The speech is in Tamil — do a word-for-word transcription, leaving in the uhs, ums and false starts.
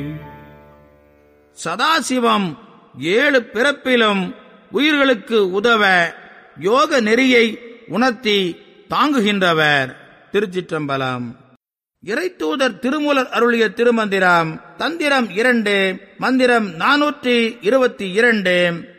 சதாசிவம் ஏழு பிறப்பிலும் உயிர்களுக்கு உதவ யோக நெறியை உணர்த்தி தாங்குகின்றவர். திருச்சிற்றம்பலம். இறைத்தூதர் திருமூலர் அருளிய திருமந்திரம். தந்திரம் இரண்டு, மந்திரம் நானூற்றி இருபத்தி இரண்டு.